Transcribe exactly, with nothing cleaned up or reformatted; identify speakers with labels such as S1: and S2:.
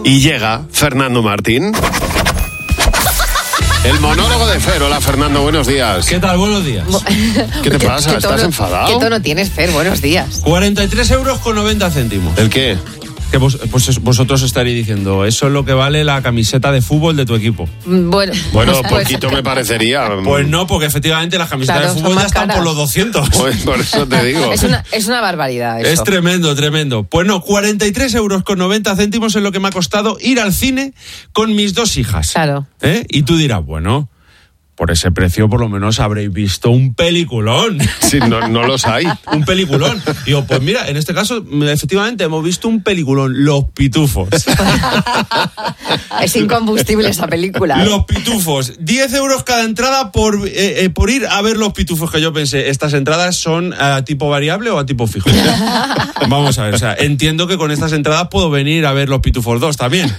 S1: Y llega Fernando Martín. El monólogo de Fer. Hola, Fernando, buenos días.
S2: ¿Qué tal? Buenos días.
S1: ¿Qué te pasa?
S3: ¿Qué tono,
S1: ¿Estás enfadado?
S3: ¿Qué tono tienes, Fer? Buenos días.
S2: cuarenta y tres euros con noventa céntimos.
S1: ¿El qué?
S2: Que vos, pues vosotros estaréis diciendo, eso es lo que vale la camiseta de fútbol de tu equipo.
S3: Bueno,
S1: Bueno,
S3: pues,
S1: poquito me parecería.
S2: Pues no, porque efectivamente las camisetas
S3: Claro,
S2: de
S3: son
S2: fútbol ya
S3: más
S2: están
S3: caras.
S2: por los doscientos.
S1: Pues por eso te digo.
S3: es una, es una barbaridad eso.
S2: Es tremendo, tremendo. Pues no, cuarenta y tres euros con noventa céntimos es lo que me ha costado ir al cine con mis dos hijas.
S3: Claro.
S2: ¿Eh? Y tú dirás, bueno, por ese precio por lo menos habréis visto un peliculón.
S1: Sí, no, no los hay.
S2: Un peliculón. Digo, pues mira, en este caso, efectivamente, hemos visto un peliculón, Los Pitufos.
S3: Es incombustible esa película. ¿eh?
S2: Los Pitufos. diez euros cada entrada por, eh, eh, por ir a ver Los Pitufos, que yo pensé, ¿estas entradas son a tipo variable o a tipo fijo? Vamos a ver, o sea, entiendo que con estas entradas puedo venir a ver Los Pitufos dos también.